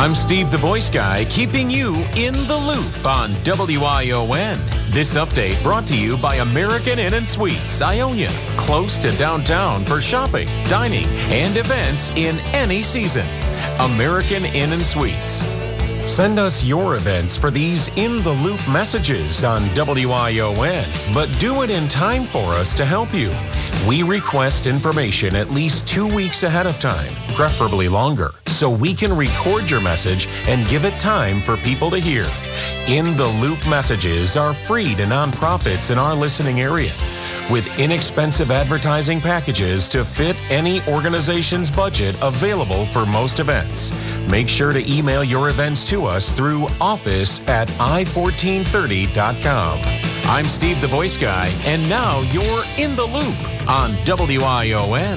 I'm Steve the Voice Guy, keeping you in the loop on WION. This update brought to you by American Inn & Suites, Ionia, close to downtown for shopping, dining, and events in any season. American Inn & Suites. Send us your events for these in-the-loop messages on WION, but do it in time for us to help you. We request information at least 2 weeks ahead of time, preferably longer, so we can record your message and give it time for people to hear. In-the-loop messages are free to nonprofits in our listening area, with inexpensive advertising packages to fit any organization's budget available for most events. Make sure to email your events to us through office@i1430.com. I'm Steve the Voice Guy, and now you're in the loop on WION.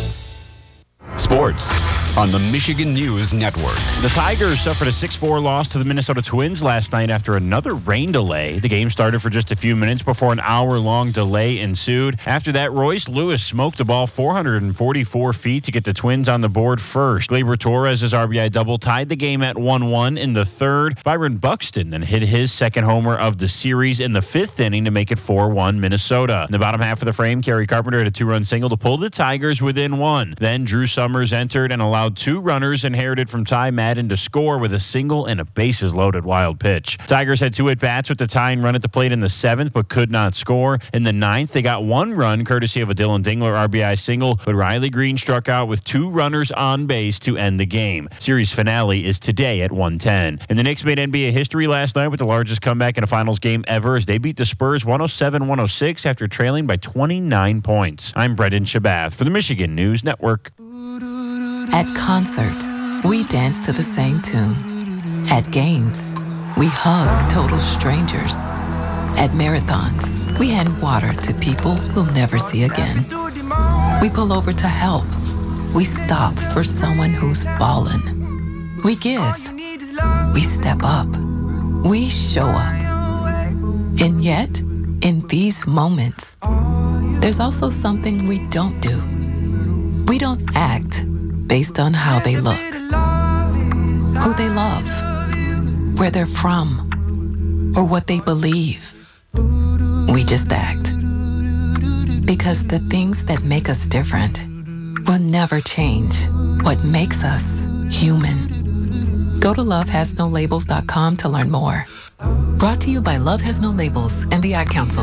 Sports on the Michigan News Network. The Tigers suffered a 6-4 loss to the Minnesota Twins last night after another rain delay. The game started for just a few minutes before an hour-long delay ensued. After that, Royce Lewis smoked the ball 444 feet to get the Twins on the board first. Gleyber Torres' RBI double tied the game at 1-1 in the third. Byron Buxton then hit his second homer of the series in the fifth inning to make it 4-1 Minnesota. In the bottom half of the frame, Kerry Carpenter had a 2-run single to pull the Tigers within one. Then Drew Summers entered and allowed 2 runners inherited from Ty Madden to score with a single and a bases-loaded wild pitch. Tigers had 2 at-bats with the tying run at the plate in the 7th, but could not score. In the 9th, they got 1 run courtesy of a Dylan Dingler RBI single, but Riley Green struck out with 2 runners on base to end the game. Series finale is today at 1:10. And the Knicks made NBA history last night with the largest comeback in a finals game ever as they beat the Spurs 107-106 after trailing by 29 points. I'm Brendan Shabath for the Michigan News Network. At concerts, we dance to the same tune. At games, we hug total strangers. At marathons, we hand water to people we'll never see again. We pull over to help. We stop for someone who's fallen. We give. We step up. We show up. And yet, in these moments, there's also something we don't do. We don't act based on how they look, who they love, where they're from, or what they believe. We just act. Because the things that make us different will never change what makes us human. Go to lovehasnolabels.com to learn more. Brought to you by Love Has No Labels and the Ad Council.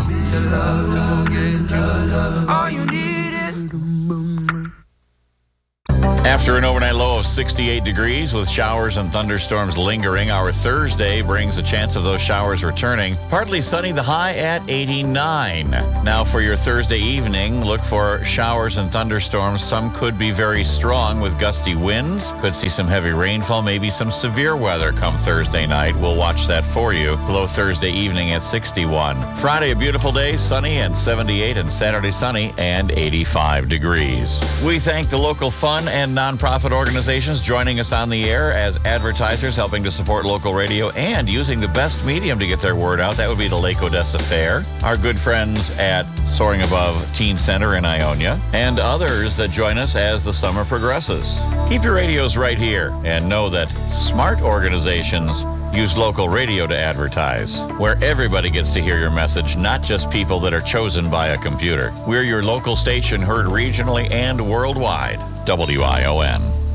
After an overnight low of 68 degrees with showers and thunderstorms lingering, our Thursday brings a chance of those showers returning. Partly sunny, the high at 89. Now for your Thursday evening, look for showers and thunderstorms. Some could be very strong with gusty winds. Could see some heavy rainfall, maybe some severe weather come Thursday night. We'll watch that for you. Low Thursday evening at 61. Friday, a beautiful day, sunny and 78, and Saturday sunny and 85 degrees. We thank the local fun and nonprofit organizations joining us on the air as advertisers, helping to support local radio and using the best medium to get their word out. That would be the Lake Odessa Fair, our good friends at Soaring Above Teen Center in Ionia, and others that join us as the summer progresses. Keep your radios right here and know that smart organizations use local radio to advertise, where everybody gets to hear your message, not just people that are chosen by a computer. We're your local station, heard regionally and worldwide. WION.